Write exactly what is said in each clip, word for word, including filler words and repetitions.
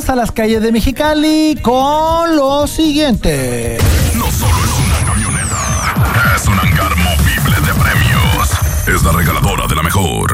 Vámonos a las calles de Mexicali con lo siguiente. No solo es una camioneta, es un hangar movible de premios. Es la regaladora de la mejor.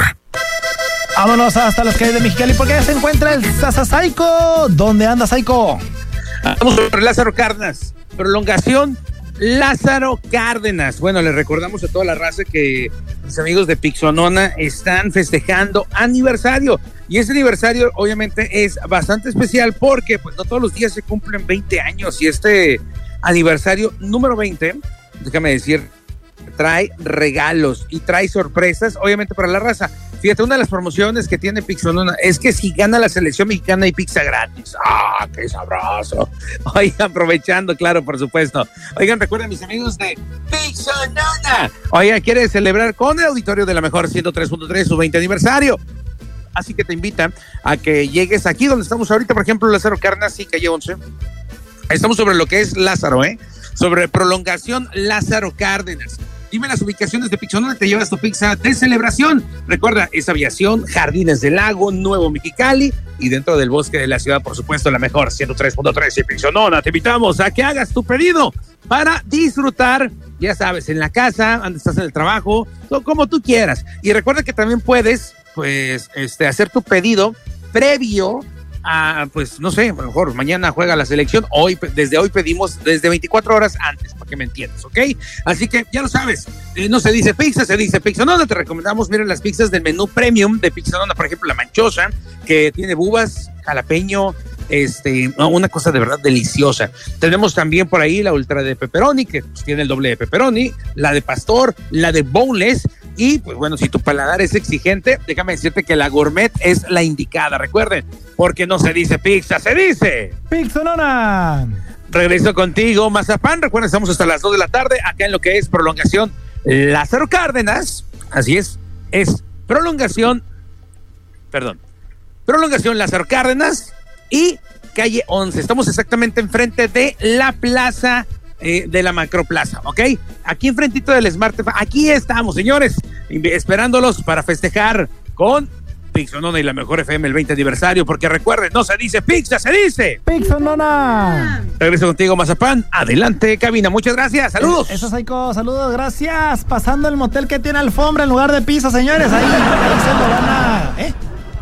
Vámonos hasta las calles de Mexicali porque ya se encuentra el Sasa Saico. ¿Dónde anda, Saico? Vamos por Lázaro Cárdenas. Prolongación Lázaro Cárdenas. Bueno, les recordamos a toda la raza que mis amigos de Pixonona están festejando aniversario. Y ese aniversario obviamente es bastante especial porque pues no todos los días se cumplen veinte años. Y este aniversario número veinte, déjame decir, trae regalos y trae sorpresas, obviamente para la raza. Fíjate, una de las promociones que tiene Pixonona es que si gana la selección mexicana hay pizza gratis. ¡Ah, qué sabroso! Oigan, aprovechando, claro, por supuesto. Oigan, recuerden, mis amigos de Pixonona. Oigan, quiere celebrar con el auditorio de la mejor ciento tres punto tres su veinte aniversario. Así que te invitan a que llegues aquí donde estamos ahorita, por ejemplo, Lázaro Cárdenas y calle once. Estamos sobre lo que es Lázaro, ¿eh? Sobre prolongación Lázaro Cárdenas. Dime las ubicaciones de Pixonona, te llevas tu pizza de celebración. Recuerda, es Aviación, Jardines del Lago, Nuevo Mexicali y dentro del bosque de la ciudad, por supuesto, la mejor ciento tres punto tres y Pixonona. Te invitamos a que hagas tu pedido para disfrutar, ya sabes, en la casa, donde estás en el trabajo, como tú quieras. Y recuerda que también puedes, pues, este, hacer tu pedido previo a, pues, no sé, a lo mejor mañana juega la selección, hoy, desde hoy pedimos desde veinticuatro horas antes, para que me entiendas, ¿ok? Así que ya lo sabes, eh, no se dice pizza, se dice Pixonona. Te recomendamos, miren las pizzas del menú premium de Pixonona, por ejemplo, la manchosa, que tiene bubas, jalapeño, este, una cosa de verdad deliciosa. Tenemos también por ahí la ultra de pepperoni, que pues, tiene el doble de pepperoni, la de pastor, la de boneless. Y pues bueno, si tu paladar es exigente, déjame decirte que la gourmet es la indicada. Recuerden, porque no se dice pizza, se dice Pixonona. Regreso contigo, Mazapán. Recuerden, estamos hasta las dos de la tarde acá en lo que es prolongación Lázaro Cárdenas. Así es, es prolongación, perdón, prolongación Lázaro Cárdenas y calle once. Estamos exactamente enfrente de la plaza Eh, de la Macroplaza, ¿ok? Aquí enfrentito del Smart, aquí estamos, señores, esperándolos para festejar con Pixonona y la mejor F M el veinte aniversario, porque recuerden, no se dice pizza, se dice Pixonona. Regreso contigo, Mazapán. Adelante, cabina. Muchas gracias. Saludos. Eso, Saico. Saludos, gracias. Pasando el motel que tiene alfombra en lugar de piso, señores. Ahí, ahí se lo van a... ¿Eh?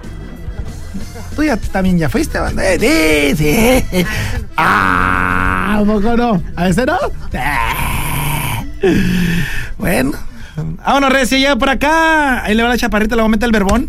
Tú ya también ya fuiste, banda. Eh, sí, sí. Ah, ¿a poco no? ¿A veces no? Bueno. Vámonos, Recio, ya por acá. Ahí le va la chaparrita, le va a meter el verbón.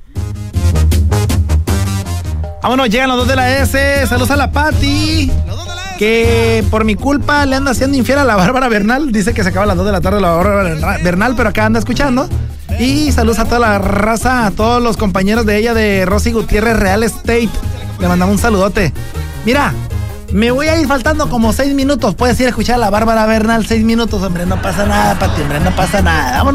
Vámonos, llegan los dos de la S. Saludos a la Pati, que por mi culpa le anda haciendo infiel a la Bárbara Bernal. Dice que se acaba a las dos de la tarde la Bárbara Bernal, pero acá anda escuchando. Y saludos a toda la raza, a todos los compañeros de ella de Rosy Gutiérrez Real Estate. Le mandamos un saludote. Mira, me voy a ir faltando como seis minutos. Puedes ir a escuchar a la Bárbara Bernal seis minutos, hombre. No pasa nada, Pati, hombre, no pasa nada. Vámonos.